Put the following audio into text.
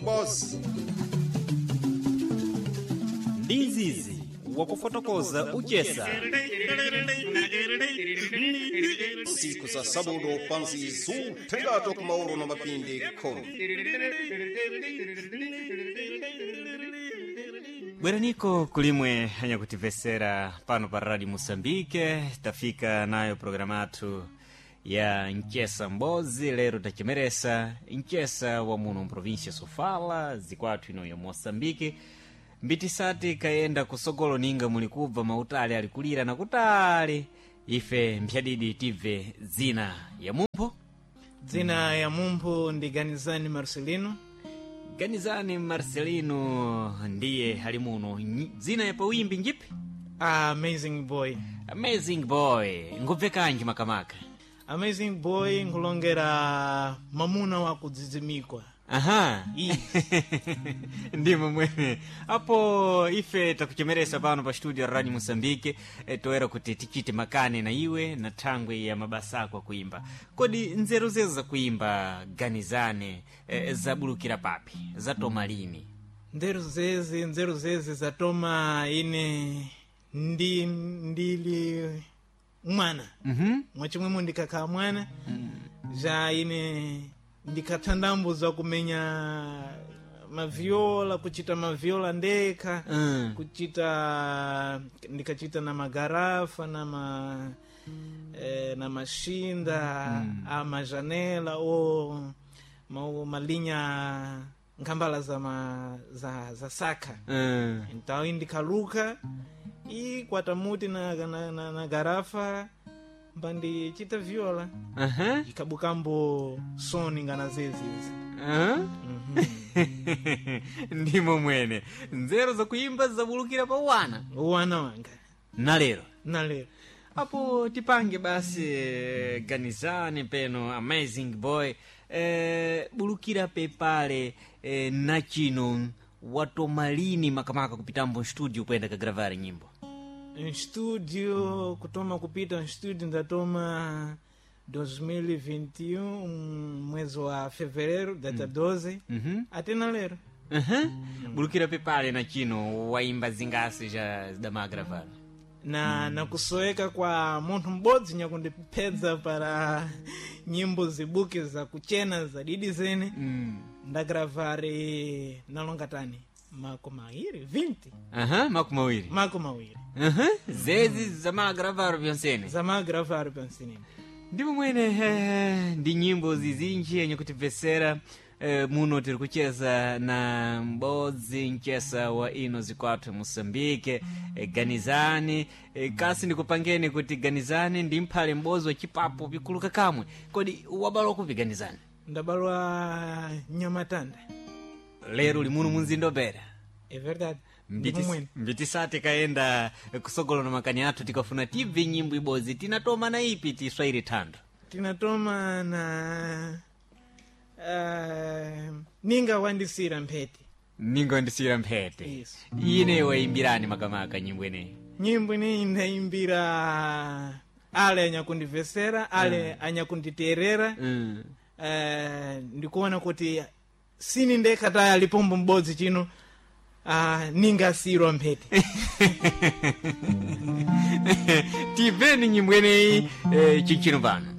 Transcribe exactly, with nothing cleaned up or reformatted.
Mbozi. Ndizizi wakufotokoza uchesa Siku za sabudo panzi zutelato kumauro na mapindi kono. Bweraniko kulimwe hanya kutivesera pano pa Radio Mosambike. Tafika nayo programatu ya Nchesa Mbozi. Lero tachimeresa Nchesa wa muno provincia Sofala zikwatu ino ya Mosambike. Mbitisati kaenda kusogolo ninga mulikuva mautali alikulira na kutali. Ife mpyadidi tive zina ya mumpo. Zina ya mumpo ndi Ganizani Marcelino. Ganizani Marcelino ndiye halimuno. Zina ya pawimbi njipi? Ah, Amazing Boy. Amazing Boy. Nguve kanji makamaka. Amazing Boy ngulongera mamuna wa kudzizimikwa. Aha. Ndimo mwene. Apo ife takuchemeresa pano pa studio ya Radio Mosambike. E, toera kuti tichite makane na iwe na tangwe ya mabasa kwa kuimba. Kodi nzeru zezo za kuimba Ganizane e, za bulukira papi, za toma lini? Nzeru zezi, nzeru zezi za toma ine ndi ndili mwana. Mhm. Mm Mwachimwemo ndikaka mwana. Mm. Ja ine ndikathandambuza kumenya maviola, kuchita maviola ndeka, mm. kuchita ndikachita na magarafa na ma eh, na mashinda, mm. ama janela o ma, malinya ngambala za ma, za za saka. Mm. Então ndikaluka e kwatamuti na na, na, na garafa mbandi chita viola. Aha. Uh-huh. Ikabukambo soni ngana zezizi. Aha. Uh-huh. Mhm. Ndimo mwene. Nzero za kuimba za bulukira pa wana. Wana wanga. Na lero. Na lero. Apo tipange basi Ganizani peno Amazing Boy. Eh, bulukira pe pale eh, na chino watomalini makamaka kupitambo studio kwenda kagravari nyimbo. Em studio, kutoma kupita em studio ndatoma dois mil e vinte e um, mwezi wa fevereiro, data mm. doze, mm-hmm. até na lero. Uh-huh. Mm. Bulukira pepale na chino, waimba zingasi ja dama gravara. Na, mm. na kusoeka kwa muntu mbodzi nyakundipedza para nyimbo zibuke za kuchena za didi zene, mm. ndagravare na longatani. Mako mawiri, vinte. Aha, mako mawiri. Mako mawiri. Aha, zezi zama gravaro pionsene. Zama gravaro pionsene. Ndimo mwene, eh, ndi nyimbo zizinji yenye kutivesera eh, muno tiri kucheza na Mbozi Nchesa wa ino zikwatu Mosambike, eh, Ganizani, eh, kasi ndikupangeni kuti Ganizani ndi mphale Mbozi wa chipapo pikuluka kamwe. Kodi wabalwa kupi Ganizani? Ndabalwa Nyamatanda. Lero limuno munzindo bera. É verdade. Mbiti, mbiti sati kaenda kusogolo na makani atu tikafuna tivi nyimbo ibozi. Tinatoma na ipi tiswairi tando? Tinatoma na uh, Ninga Wandisira Mpete. Ninga Wandisira Mpete. Yes. Ine waimbirani makamaka nyimbo ine? Nyimbo ine inaimbira ale anyakundivesera, ale mm. anyakunditerera. Mm. Uh, ndikuona kuti sini ndeka taya lipombo Mbozi chino uh, ninga siro Mpete. Tiveni nyimbo ine eh, chichino vano.